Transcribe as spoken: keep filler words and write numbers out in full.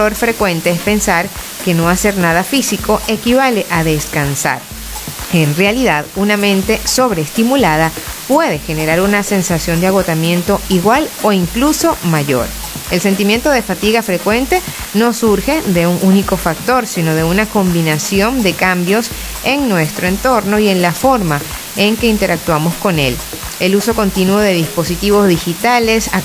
error frecuente es pensar que no hacer nada físico equivale a descansar. En realidad, una mente sobreestimulada puede generar una sensación de agotamiento igual o incluso mayor. El sentimiento de fatiga frecuente no surge de un único factor, sino de una combinación de cambios en nuestro entorno y en la forma en que interactuamos con él. El uso continuo de dispositivos digitales,